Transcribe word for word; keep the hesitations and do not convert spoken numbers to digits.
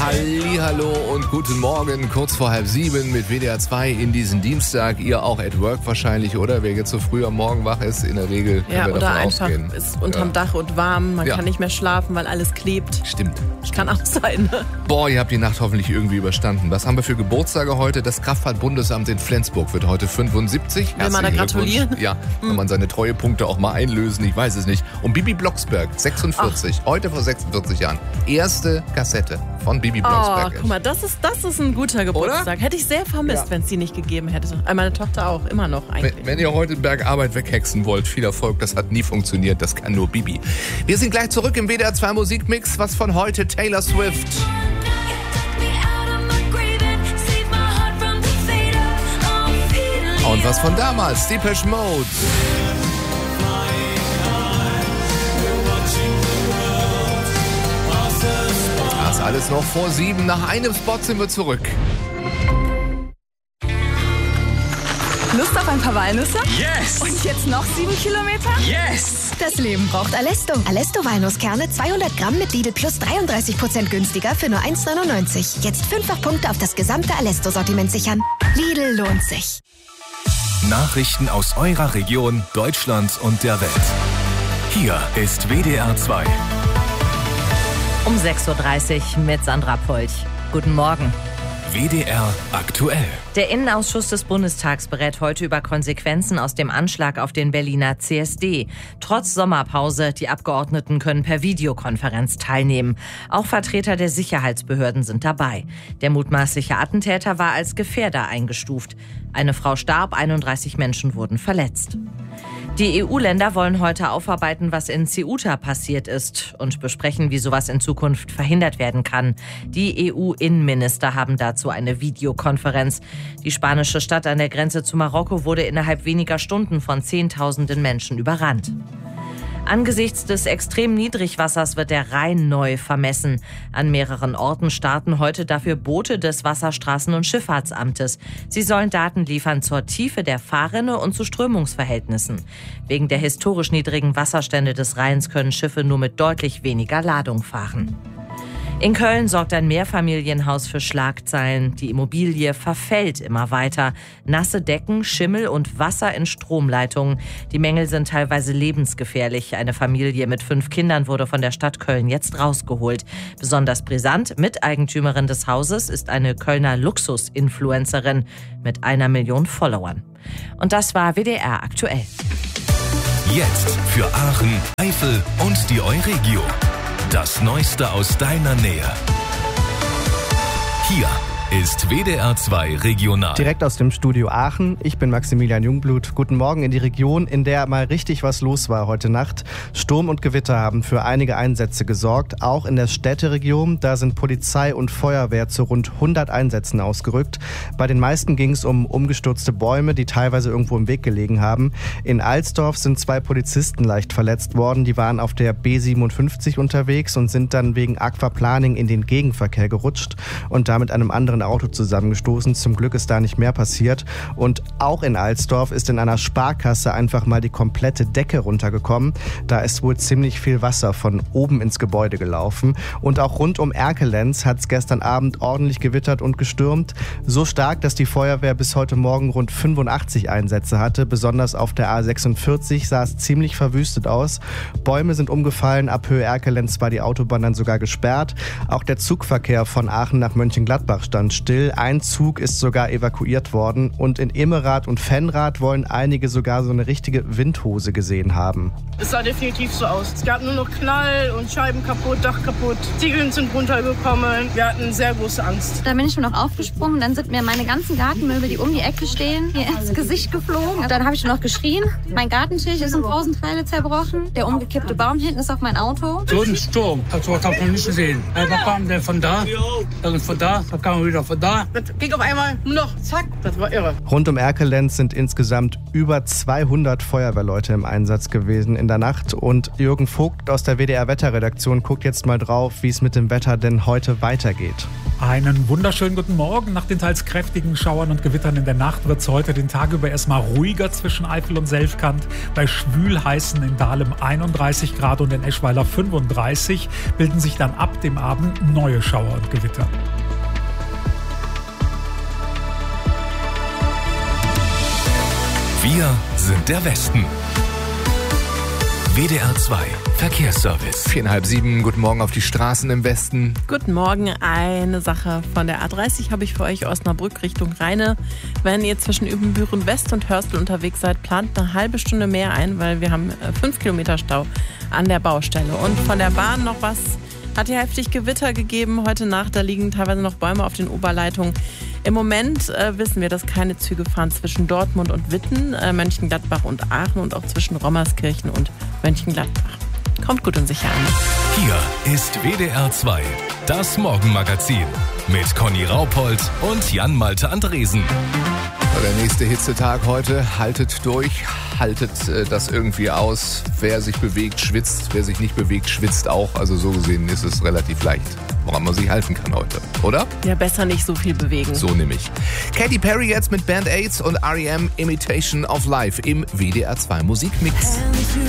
Hallihallo und guten Morgen, kurz vor halb sieben mit W D R zwei in diesen Dienstag. Ihr auch at work wahrscheinlich, oder? Wer jetzt so früh am Morgen wach ist, in der Regel können ja, wir oder davon einfach ausgehen. Ist unterm ja. Dach und warm, man ja. kann nicht mehr schlafen, weil alles klebt. Stimmt. Kann auch sein, ne? Boah, ihr habt die Nacht hoffentlich irgendwie überstanden. Was haben wir für Geburtstage heute? Das Kraftfahrtbundesamt in Flensburg wird heute fünfundsiebzig. Will man da gratulieren? Ja, hm. kann man seine Treuepunkte auch mal einlösen, ich weiß es nicht. Und Bibi Blocksberg, sechsundvierzig, Ach. heute vor sechsundvierzig Jahren. Erste Kassette von Bibi Blocksberg. Oh, guck mal, das ist, das ist ein guter Geburtstag. Oder? Hätte ich sehr vermisst, ja. wenn es die nicht gegeben hätte. Meine Tochter auch, immer noch eigentlich. Wenn, wenn ihr heute Bergarbeit weghexen wollt, viel Erfolg, das hat nie funktioniert, das kann nur Bibi. Wir sind gleich zurück im W D R zwei Musikmix, was von heute Taylor Swift. Und was von damals, Depeche Mode. Das alles noch vor sieben. Nach einem Spot sind wir zurück. Lust auf ein paar Walnüsse? Yes! Und jetzt noch sieben Kilometer? Yes! Das Leben braucht Alesto. Alesto Walnusskerne zweihundert Gramm mit Lidl Plus dreiunddreißig Prozent günstiger für nur eins neunundneunzig. Jetzt fünffach Punkte auf das gesamte Alesto-Sortiment sichern. Lidl lohnt sich. Nachrichten aus eurer Region, Deutschland und der Welt. Hier ist W D R zwei. Um sechs Uhr dreißig mit Sandra Polch. Guten Morgen. W D R aktuell. Der Innenausschuss des Bundestags berät heute über Konsequenzen aus dem Anschlag auf den Berliner C S D. Trotz Sommerpause, die Abgeordneten können per Videokonferenz teilnehmen. Auch Vertreter der Sicherheitsbehörden sind dabei. Der mutmaßliche Attentäter war als Gefährder eingestuft. Eine Frau starb, einunddreißig Menschen wurden verletzt. Die E U-Länder wollen heute aufarbeiten, was in Ceuta passiert ist und besprechen, wie sowas in Zukunft verhindert werden kann. Die E U-Innenminister haben dazu eine Videokonferenz. Die spanische Stadt an der Grenze zu Marokko wurde innerhalb weniger Stunden von Zehntausenden Menschen überrannt. Angesichts des extremen Niedrigwassers wird der Rhein neu vermessen. An mehreren Orten starten heute dafür Boote des Wasserstraßen- und Schifffahrtsamtes. Sie sollen Daten liefern zur Tiefe der Fahrrinne und zu Strömungsverhältnissen. Wegen der historisch niedrigen Wasserstände des Rheins können Schiffe nur mit deutlich weniger Ladung fahren. In Köln sorgt ein Mehrfamilienhaus für Schlagzeilen. Die Immobilie verfällt immer weiter. Nasse Decken, Schimmel und Wasser in Stromleitungen. Die Mängel sind teilweise lebensgefährlich. Eine Familie mit fünf Kindern wurde von der Stadt Köln jetzt rausgeholt. Besonders brisant, Miteigentümerin des Hauses ist eine Kölner Luxus-Influencerin mit einer Million Followern. Und das war W D R aktuell. Jetzt für Aachen, Eifel und die Euregio. Das Neueste aus deiner Nähe. Hier ist W D R zwei Regional. Direkt aus dem Studio Aachen. Ich bin Maximilian Jungblut. Guten Morgen in die Region, in der mal richtig was los war heute Nacht. Sturm und Gewitter haben für einige Einsätze gesorgt. Auch in der Städteregion. Da sind Polizei und Feuerwehr zu rund hundert Einsätzen ausgerückt. Bei den meisten ging es um umgestürzte Bäume, die teilweise irgendwo im Weg gelegen haben. In Alsdorf sind zwei Polizisten leicht verletzt worden. Die waren auf der B siebenundfünfzig unterwegs und sind dann wegen Aquaplaning in den Gegenverkehr gerutscht und damit einem anderen Auto zusammengestoßen. Zum Glück ist da nicht mehr passiert. Und auch in Alsdorf ist in einer Sparkasse einfach mal die komplette Decke runtergekommen. Da ist wohl ziemlich viel Wasser von oben ins Gebäude gelaufen. Und auch rund um Erkelenz hat es gestern Abend ordentlich gewittert und gestürmt. So stark, dass die Feuerwehr bis heute Morgen rund fünfundachtzig Einsätze hatte. Besonders auf der A sechsundvierzig sah es ziemlich verwüstet aus. Bäume sind umgefallen. Ab Höhe Erkelenz war die Autobahn dann sogar gesperrt. Auch der Zugverkehr von Aachen nach Mönchengladbach stand still. Ein Zug ist sogar evakuiert worden. Und in Immerath und Venrath wollen einige sogar so eine richtige Windhose gesehen haben. Es sah definitiv so aus. Es gab nur noch Knall und Scheiben kaputt, Dach kaputt. Ziegeln sind runtergekommen. Wir hatten sehr große Angst. Da bin ich schon noch aufgesprungen. Dann sind mir meine ganzen Gartenmöbel, die um die Ecke stehen, mir ins Gesicht geflogen. Und dann habe ich schon noch geschrien. Mein Gartentisch ist in tausend Teile zerbrochen. Der umgekippte Baum hinten ist auf mein Auto. So ein Sturm. Das habe ich noch nicht gesehen. Da kam der von da, dann von da, da kam er wieder von da. Das ging auf einmal nur noch zack. Das war irre. Rund um Erkelenz sind insgesamt über zweihundert Feuerwehrleute im Einsatz gewesen in der Nacht. Und Jürgen Vogt aus der W D R Wetterredaktion guckt jetzt mal drauf, wie es mit dem Wetter denn heute weitergeht. Einen wunderschönen guten Morgen. Nach den teils kräftigen Schauern und Gewittern in der Nacht wird es heute den Tag über erstmal ruhiger zwischen Eifel und Selfkant. Bei schwül heißen in Dahlem einunddreißig Grad und in Eschweiler fünfunddreißig bilden sich dann ab dem Abend neue Schauer und Gewitter. Wir sind der Westen. W D R zwei Verkehrsservice. Viereinhalb sieben, guten Morgen auf die Straßen im Westen. Guten Morgen, eine Sache von der A dreißig habe ich für euch, Osnabrück Richtung Rheine. Wenn ihr zwischen Übenbüren West und Hörstel unterwegs seid, plant eine halbe Stunde mehr ein, weil wir haben fünf Kilometer Stau an der Baustelle. Und von der Bahn noch was, hat ja heftig Gewitter gegeben heute Nacht, da liegen teilweise noch Bäume auf den Oberleitungen. Im Moment äh, wissen wir, dass keine Züge fahren zwischen Dortmund und Witten, äh, Mönchengladbach und Aachen und auch zwischen Rommerskirchen und Mönchengladbach. Kommt gut und sicher an. Hier ist W D R zwei, das Morgenmagazin mit Conny Raupold und Jan-Malte Andresen. Der nächste Hitzetag heute. Haltet durch, haltet äh, das irgendwie aus. Wer sich bewegt, schwitzt. Wer sich nicht bewegt, schwitzt auch. Also so gesehen ist es relativ leicht, woran man sich halten kann heute, oder? Ja, besser nicht so viel bewegen. So nämlich. Katy Perry jetzt mit Band Aids und R E M Imitation of Life im W D R zwei Musikmix.